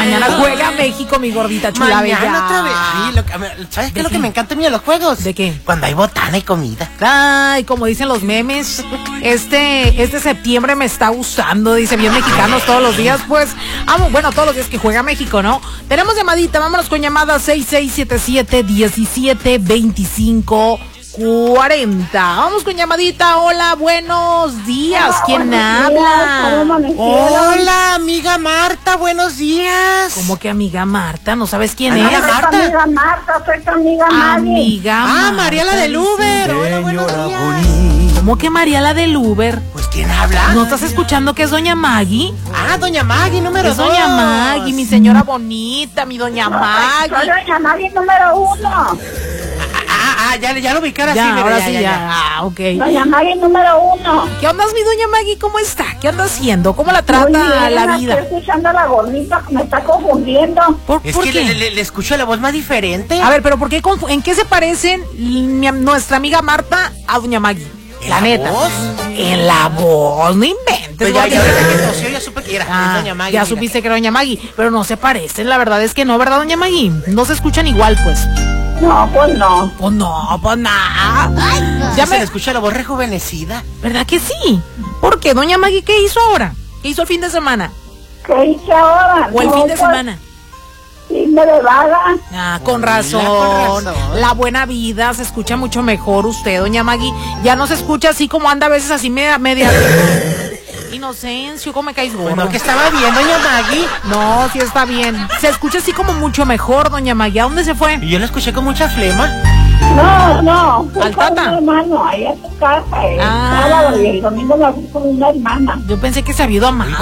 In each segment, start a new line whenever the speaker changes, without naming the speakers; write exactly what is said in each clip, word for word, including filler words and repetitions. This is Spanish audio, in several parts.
mañana juega México, mi gordita chula
Mañana
bella.
otra vez. Ay, lo que- ¿Sabes qué es lo que me encanta a mí de los juegos?
¿De qué?
Cuando hay botana y comida.
Ay, como dicen los memes, este, este septiembre me está gustando, dice bien mexicanos todos los días, pues, amo, bueno, todos los días que juega México, ¿no? Tenemos llamadita, vámonos con llamada seis seis siete siete, diecisiete, veinticinco, cuarenta. Vamos con llamadita, hola, buenos días, ¿quién habla?
Hola, amiga Marta, buenos días.
¿Cómo que amiga Marta? ¿No sabes quién
Amiga
es?
Marta.
Soy tu amiga Marta, soy tu amiga Mari.
Amiga
Ah,
Marta,
María la del
dice.
Uber. Hola, buenos
Señora
días.
bonita.
¿Cómo que María la del Uber?
Pues, ¿quién habla?
¿No estás escuchando que es doña Maggie?
Ah, doña Maggie, número
Es
dos.
doña Maggie, mi señora bonita, mi doña
Soy
Maggie.
doña Mari número uno.
Ah, ah, ya, ya lo vi cara así.
Ya,
mira,
ahora
ya,
sí,
ya,
ya.
ya.
Ah, ok.
Doña Mari número uno.
¿Qué onda, mi doña Maggie? ¿Cómo está? ¿Qué anda haciendo? ¿Cómo la trata
Muy bien,
la
estoy
vida?
escuchando a la gordita que me está confundiendo.
¿Por,
Es
por
que
qué?
le, le- le escucho la voz más diferente.
A ver, pero ¿por qué confu- ¿en qué se parecen mi- nuestra amiga Marta a doña Maggie?
¿En
La
la
neta.
voz?
En la voz, no inventes.
Pues ya, ya,
gorda.
ahorita que tosió, ya supe que era
Ah,
es doña Maggie.
ya
mira.
supiste que era doña Maggie, pero no se parecen, la verdad es que no, ¿verdad, doña Maggie? No se escuchan igual, pues.
No, pues no.
Pues no, pues nada. Ya
Se le
me...
escucha la voz rejuvenecida.
¿Verdad que sí? ¿Por qué, doña Maggie? ¿Qué hizo ahora? ¿Qué hizo el fin de semana?
¿Qué hice ahora?
¿O el
No,
fin de
pues,
semana?
irme de vaga.
Ah, con
Hola,
razón.
con razón.
La buena vida se escucha mucho mejor usted, doña Maggie. Ya no se escucha así como anda a veces así media... media... Inocencio, ¿cómo me caes gordo?
Bueno, que estaba bien, doña Maggie.
No, sí está bien. Se escucha así como mucho mejor, doña Maggie. ¿A dónde se fue?
Y yo la escuché con mucha flema.
No, no. Fui
¿Al
con
Tata?
un hermano ahí a su casa. El
Ah.
sábado y el domingo me fui con una hermana.
Yo pensé que se había ido a masa.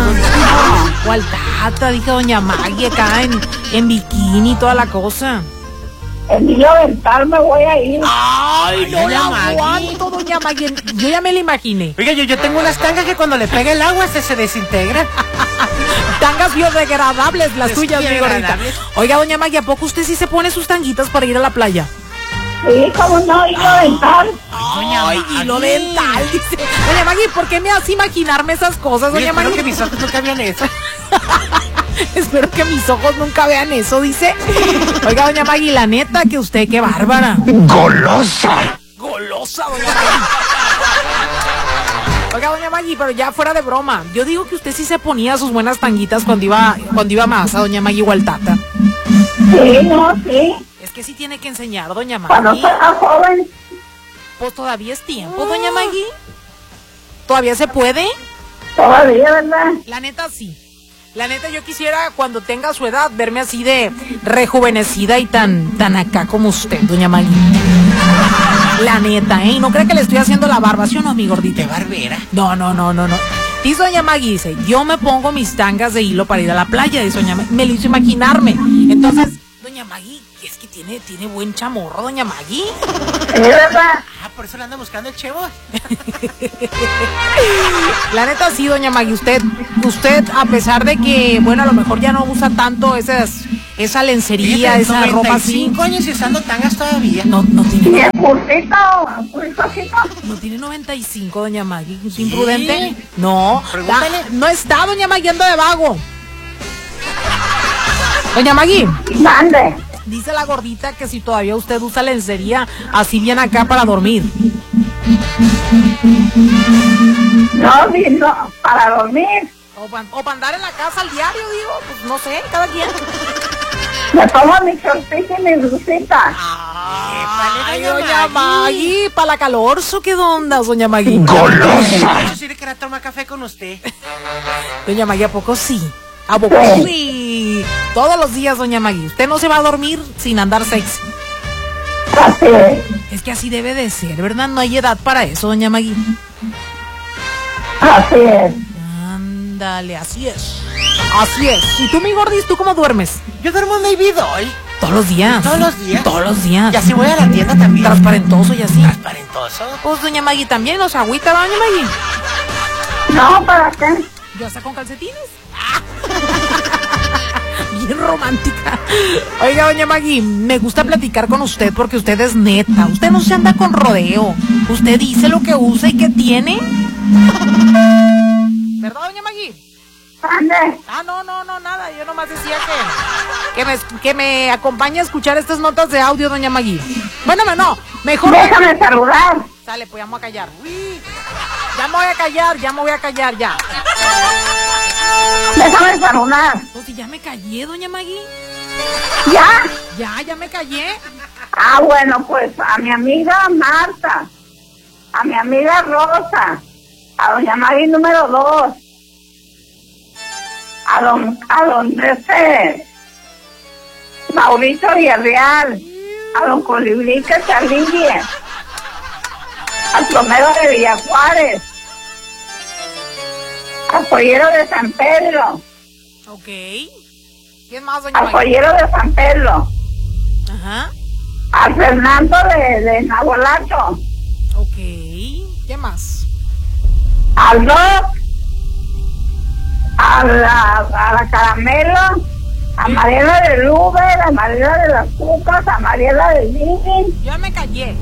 O al Tata, dije doña Maggie acá en, en bikini y toda la cosa.
El niño dental me voy a ir.
Ay,
no la
aguanto, doña Maggie. Yo ya me la imaginé.
Oiga, yo, yo tengo unas tangas que cuando le pega el agua se, se desintegran.
Tangas biodegradables las tuyas, mi gordita.
Biodegradables.
Oiga, doña Maggie, ¿a poco usted sí se pone sus tanguitas para ir a la playa?
Sí, como no, hilo dental.
Doña
Ay,
Maggie.
hilo dental, dice. Doña Maggie, ¿por qué me hace imaginarme esas cosas,
Oye,
doña
espero
Maggie?
que mis ojos nunca vean eso.
Espero que mis ojos nunca vean eso, dice. Oiga, doña Maggie, la neta que usted, qué bárbara.
Golosa.
Golosa, doña Maggie. Oiga, doña Maggie, pero ya fuera de broma. Yo digo que usted sí se ponía sus buenas tanguitas cuando iba, cuando iba más a doña Maggie o al Tata.
Sí, no, sí.
Es que sí tiene que enseñar, doña
Cuando
Maggie.
era joven,
Pues todavía es tiempo, doña Maggie. ¿Todavía se puede?
todavía, ¿verdad?
La neta sí. La neta yo quisiera cuando tenga su edad verme así de rejuvenecida y tan tan acá como usted, doña Maggie. La neta, ¿eh? Y no cree que le estoy haciendo la barba, ¿sí o no, mi gordita?
Qué barbera.
No, no, no, no, no. Dice doña Maggie, dice, yo me pongo mis tangas de hilo para ir a la playa, dice doña Maggie. Me lo hizo imaginarme. Entonces, doña Maggie, es que tiene, tiene buen chamorro, doña Maggie.
Sí, ¿verdad?
Ah, por eso le anda buscando el chevo.
La neta sí, doña Maggie, usted, usted, a pesar de que, bueno, a lo mejor ya no usa tanto esas, esa lencería,
Fíjate,
esa ropa así.
noventa y cinco años y usando tangas todavía.
No, no
Y
tiene,
el pulsito, el pulsito.
no tiene noventa y cinco, doña Maggie. ¿Es imprudente? No.
Pregúntale.
Da- no está, doña Maggie, anda de vago. Doña Maggie,
Mande.
dice la gordita que si todavía usted usa lencería así bien acá para dormir.
No, ni no, para dormir.
O para andar en la casa al diario, digo, pues no sé, cada quien.
Me pongo mi shortcito y mi blusita.
Ay,
doña
doña Maggie, para la calorzo, ¿qué ondas, doña Maggie?
Golosa.
Yo sí le quería tomar café con usted.
Doña Maggie, ¿a poco sí? ¿A poco
Sí.
sí? Todos los días, doña Maggie. Usted no se va a dormir sin andar sexy.
Así es.
Es que así debe de ser, ¿verdad? No hay edad para eso, doña Maggie.
Así es.
Ándale, así es. Así es. ¿Y tú, mi gordis, tú cómo duermes?
Yo duermo en Baby Doll.
Todos los días.
¿Todos los días?
Todos los días.
Y así voy a la tienda también.
Transparentoso y así.
Transparentoso.
Pues, doña Maggie, también los agüita, ¿va, doña Maggie?
No, ¿para qué?
Yo hasta con calcetines. Bien romántica. Oiga, doña Maggie, me gusta platicar con usted porque usted es neta. Usted no se anda con rodeo. Usted dice lo que usa y que tiene. ¿Verdad, doña Maggie?
¿Dónde?
Ah, no, no, no, nada. Yo nomás decía que, que, me, que me acompañe a escuchar estas notas de audio, doña Magui. Bueno, no, mejor...
Déjame saludar.
Sale, pues ya me voy a callar. Uy, ya me voy a callar, ya me voy a callar, ya.
Déjame saludar.
Pues si ya me callé, doña Magui.
¿Ya?
Ya, ya me callé.
Ah, bueno, pues a mi amiga Marta, a mi amiga Rosa, a doña Magui número dos, a don, a don este, Mauricio Villarreal, a don Colibrí que se alivie, al plomero de Villajuárez, al pollero de San Pedro.
Ok. ¿Quién más, doña
Al
Magui?
pollero de San Pedro.
Ajá.
A Fernando de, de Nabolato.
Ok. ¿Qué más?
Al Doc. A la, a la Caramelo. A Mariela de Uber. A Mariela de las Cucas. A Mariela de Living.
Yo me callé.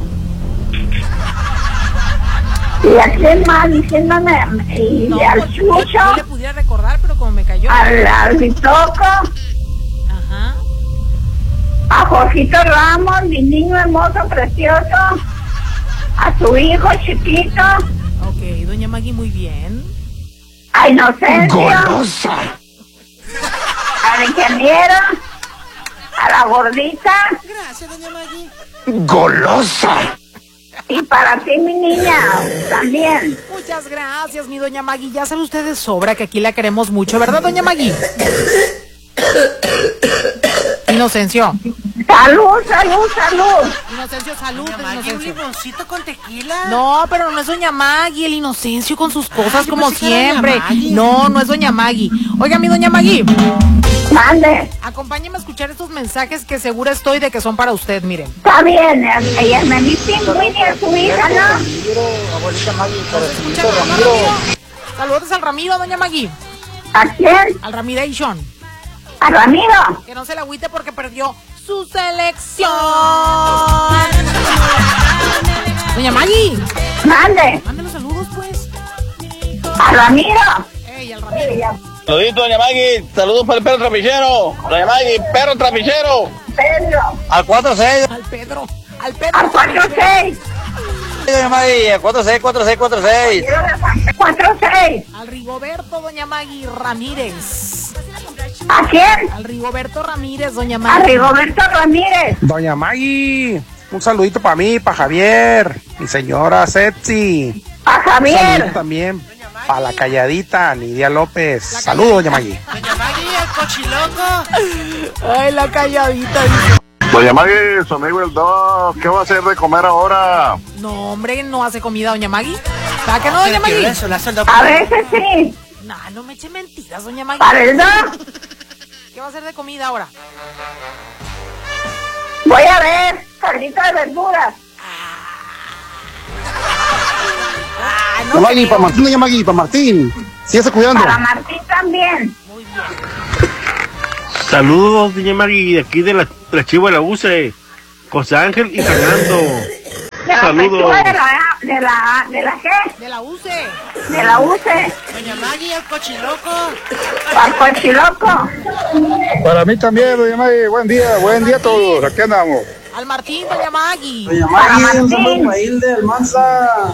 Y a quién más diciéndome. Y
No,
al
pues, yo,
Chucho.
yo le pudiera recordar, pero como me cayó.
Al, al Bitoco.
Ajá.
A Jorgito Ramos, mi niño hermoso, precioso. A su hijo chiquito.
Ok, doña Magui, muy bien.
A Inocencio.
Golosa.
Al ingeniero. A la gordita.
Gracias, doña Magui.
Golosa.
Y para ti, mi niña, también.
Muchas gracias, mi doña Magui. Ya sabe usted de sobra que aquí la queremos mucho, ¿verdad, doña Magui? Inocencio.
Salud, salud, salud.
Inocencio, salud,
Doña Magui, un
Inocencio.
limoncito con tequila.
No, pero no es doña Magui, el Inocencio con sus cosas
yo
como
pensé que era
siempre.
doña Magui.
No, no es doña Magui. Oiga, mi doña Magui,
Mande.
acompáñeme a escuchar estos mensajes que segura estoy de que son para usted, miren.
Está bien, ella me dice Winnie a su hija, ¿no?
Escucha, ¿no, Ramiro? Saludos al Ramiro, doña Magui.
¿A quién?
Al Ramiration.
A Ramiro.
Que no se la agüite porque perdió su selección. Doña Magui,
Mande.
mande los saludos, pues.
A Ramiro.
Ey, al Ramiro.
Saludito, doña Magui. Saludos para el perro trapichero. Doña Magui, perro trapichero.
Pedro.
Al cuatro seis.
Al Pedro. Al Pedro.
Al cuatro seis.
Doña Magui, al cuatro seis, cuatro seis, cuatro seis.
cuatro seis.
Al Rigoberto, doña Magui Ramírez.
¿A quién?
Al Rigoberto Ramírez, doña
A
Magui.
Rigoberto Ramírez.
Doña Magui, un saludito para mí, para Javier, mi señora Setsi.
A
Un saludito
Javier.
también para la calladita Nidia López. Saludos, doña Magui.
Doña Magui, el cochiloco.
Ay, la calladita. Dice.
Doña Magui, su amigo el Doc, ¿qué va a hacer de comer ahora?
No, hombre, no hace comida, doña Magui. ¿Para qué no, doña Magui?
Eso, la solda-
A veces sí.
No, no me eche mentiras, doña Magui.
Para el Doc.
¿Qué va a hacer de comida ahora?
Voy a ver. Caldito de verduras.
Ah, no
Doña Magui,
creo.
para Martín, doña Magui, para Martín. Síguese cuidando.
Para Martín también.
Saludos, doña Magui, de aquí de la, de la Chiva de la U C E, José Ángel y Fernando.
De la
Saludos.
pechuga de la, de la, de la qué?
De la U C E.
De la U C E.
Doña Magui, el cochiloco.
Para Cochiloco.
Para mí también, doña Magui, buen día, buen día a todos. Aquí andamos.
Al Martín, doña Magui.
Doña
Para Martín.
Hilde Almanza.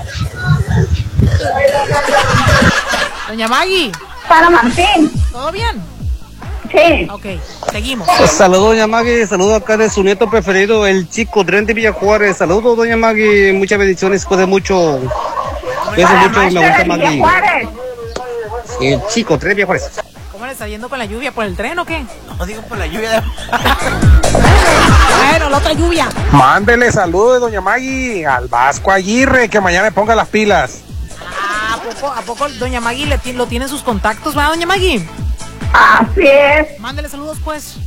Doña Magui,
Para Martín.
¿todo bien?
Sí.
Ok, seguimos.
Saludos, doña Magui. Saludos acá de su nieto preferido, el chico Dren de Villajuárez. Saludos, doña Magui. Muchas bendiciones, cuide mucho. Cuide
Para
mucho, me
Maestro
gusta
de
Magui.
Villajuárez.
El chico Dren de Villajuárez.
¿Cómo le está yendo con la lluvia? ¿Por el tren o qué?
No digo por la lluvia de...
Bueno, la otra lluvia.
Mándele saludos, doña Magui, al Vasco Aguirre, que mañana me ponga las pilas.
Ah, ¿a poco, a poco doña Magui le ti- lo tiene en sus contactos, va, doña Magui?
Así es.
Mándele saludos, pues.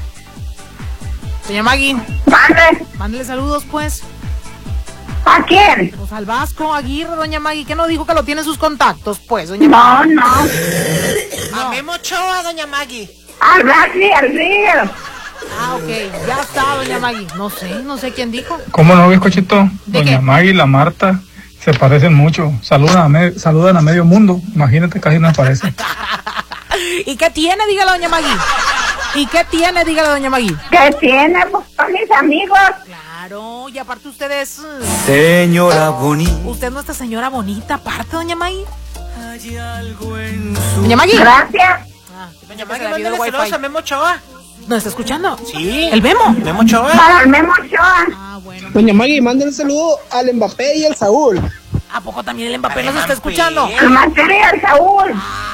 Doña Magui,
Mande.
mándele saludos, pues.
¿A quién?
Pues al Vasco Aguirre, doña Magui, que no dijo que lo tiene en sus contactos, pues, doña Magui.
No, no.
A Memo Ochoa, doña Magui.
Al Racli, al Río.
Ah, ok, ya está, doña Magui. No sé, no sé quién dijo.
¿Cómo no, bizcochito?
¿De
Doña
qué?
Magui y la Marta se parecen mucho. Saludan a, me- saludan a medio mundo. Imagínate, casi no parecen.
¿Y qué tiene? Dígale, doña Maggie. ¿Y qué tiene? Dígale, doña Maggie.
¿Qué tiene? Pues con mis amigos.
Claro, y aparte usted es...
Señora bonita.
Usted es nuestra señora bonita, aparte, doña Maggie. Doña Maggie.
Gracias.
Ah,
Doña Maggie, mándale saludos a Memo Ochoa.
¿Nos está escuchando?
Sí.
¿El Memo?
Memo Ochoa.
Para el Memo Ochoa.
Ah, bueno.
Doña Maggie, mándale un saludo al Mbappé y al Saúl.
¿A poco también el Mbappé nos está escuchando?
El material, Saúl.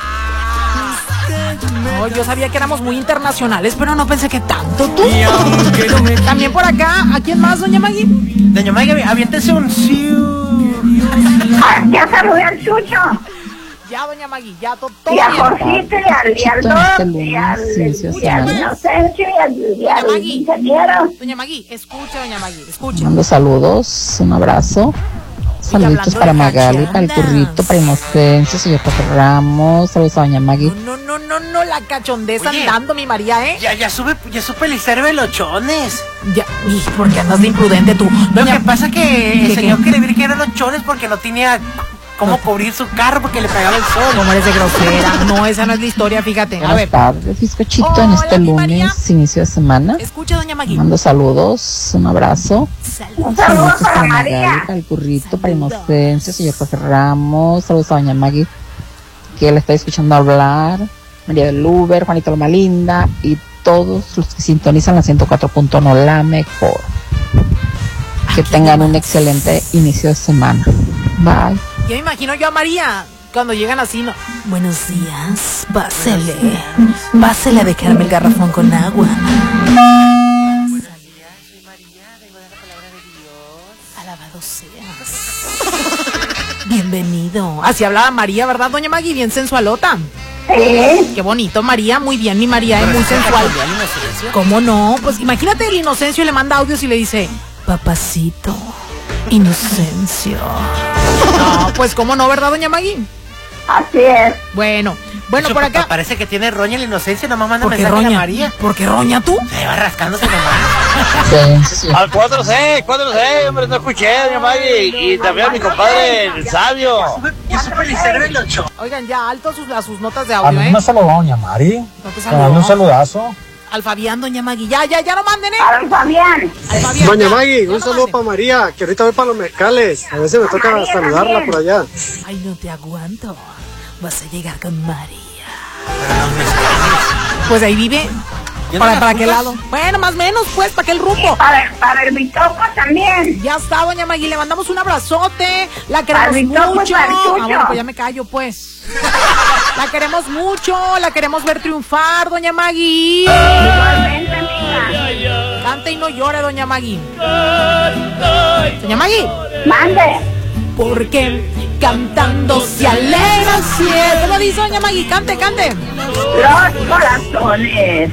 No, yo sabía que éramos muy internacionales, pero no pensé que tanto tú. También por acá, ¿a quién más, doña Maggie?
Doña Maggie, aviéntese un siu.
Ah, ya saludé al Chucho.
Ya, doña Maggie, ya to- todo
Y a
bien.
Jorgito y al, y al Doc, y al, y al Inocencio y al, y al
Maggie.
ingeniero.
Doña Maggie, escucha, doña Maggie, escucha.
Mando saludos, un abrazo. Saluditos
hablando
para
de
Magali, para el
cachondas.
Currito, para Inocencio, señor José Ramos. Saludos a doña Maggie.
No, no, no, no, la cachondeza
Oye.
andando, mi María, ¿eh?
Ya, ya sube, ya supe el velochones.
Ya, y ¿por qué andas de imprudente tú?
Lo
Doña-
que pasa que
¿Qué,
el señor
qué?
quiere ver que eran los chones porque no tenía cómo cubrir su carro porque le pegaba el sol.
¿Cómo eres de grosera? No, esa no es la historia, fíjate. A
Buenas
ver,
tardes, bizcochito, en
Hola,
este
mi María.
lunes, inicio de semana.
escucha, doña Maggie.
Mando saludos, un abrazo.
Un saludo
Saludos
para
para Magali,
María.
para el Currito, para Inocencio, señor José Ramos. Saludos a doña Maggie, que le está escuchando hablar. María del Uber, Juanito Loma Linda y todos los que sintonizan la ciento cuatro punto uno, la mejor. Que tengan un excelente inicio de semana. Bye.
Ya me imagino yo a María cuando llegan así, ¿no? Buenos días, pásele. Pásele a dejarme el garrafón con agua. Alabado seas. Bienvenido. Así hablaba María, ¿verdad, doña Maggie? Bien sensualota.
Sí.
Qué bonito, María. Muy bien, mi María, es muy sensual. ¿Cómo no? Pues imagínate el Inocencio le manda audios y le dice, papacito, Inocencio. No, pues cómo no, ¿verdad, doña Maggie?
Así es.
Bueno, bueno,
Eso,
por
papá,
acá.
parece que tiene roña la inocencia, nomás manda
¿Por qué
mensaje a
roña?
María.
¿Por qué roña tú?
Se va rascándose nomás.
Al cuatro C, cuatro C, hombre, no escuché, doña Maggie. Y también a mi compadre, el sabio.
Ya supe el velochones.
Oigan, ya alto sus, a sus notas de audio, ¿eh?
No saludó doña Mari.
No te
Te mando un
saludó.
saludazo.
Al Fabián, doña Maggie. Ya, ya, ya no manden, ¿eh?
Para el Fabián.
Al Fabián.
Doña
ya,
Maggie,
ya
un
no
saludo
manden.
para María, que ahorita voy para los mezcales. A veces me toca
María
saludarla
también.
por allá.
Ay, no te aguanto. Vas a llegar con María. Pues ahí vive. ¿Para, para qué lado? Bueno, más o menos, pues, ¿para qué el rumbo?
Para, para el Bitoco también.
Ya está, doña Maggie, le mandamos un abrazote. La queremos
Al Bitoco y
mucho.
para el
Ah,
Chucho.
bueno, pues ya me callo, pues. La queremos mucho, la queremos ver triunfar, doña Maggie.
Igualmente, amiga.
Cante y no llore, doña Maggie. Doña Maggie.
Mande.
Porque cantando se alegra el cielo. ¿Cómo dice, doña Maggie? Cante, cante.
Los corazones.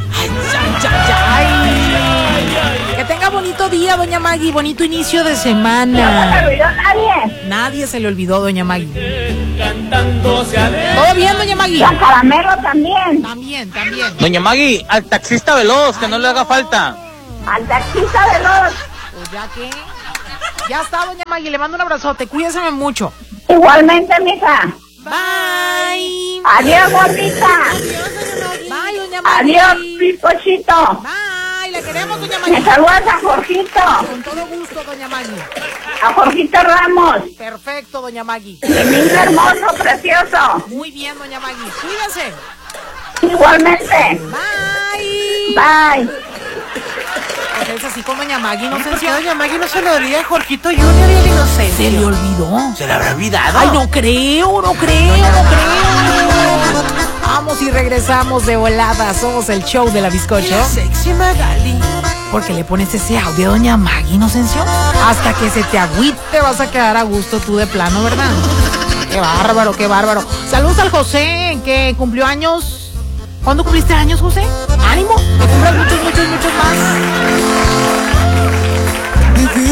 Ay. Que tenga bonito día, doña Maggie. Bonito inicio de
No se
semana.
olvidó nadie.
Nadie se le olvidó, doña Maggie. ¿Todo bien, doña Maggie?
La caramelo también.
También, también.
Doña Maggie, al taxista veloz, que no le haga falta.
Al taxista de los.
Pues ya que. Ya está, doña Maggie. Le mando un abrazote. Cuídeseme mucho.
Igualmente, mija.
Bye.
Adiós, gordita.
Bye, doña Maggie.
Adiós, bizcochito.
Bye. Le queremos, doña
Me
Maggie.
saludas a Jorgito.
Con todo gusto, doña Maggie.
A Jorgito Ramos.
Perfecto, doña Maggie.
Mi niño hermoso, precioso.
Muy bien, doña Maggie. Cuídese.
Igualmente.
Bye.
Bye.
Pues es así con doña Maggie, no sé
¿Por
si
qué doña Maggie no se lo diría a Jorgito Junior y el Inocencio?
se le olvidó.
¿Se le habrá olvidado?
Ay, no creo, no creo, no creo. Vamos y regresamos de volada. Somos el show de la bizcocho.
Sexy Magali.
Porque le pones ese audio a doña Maggie, Inocencio. Hasta que se te agüite vas a quedar a gusto tú de plano, ¿verdad? Qué bárbaro, qué bárbaro. Saludos al José, que cumplió años. ¿Cuándo cumpliste años, José? ¡Ánimo! Que cumplas muchos, muchos, muchos más.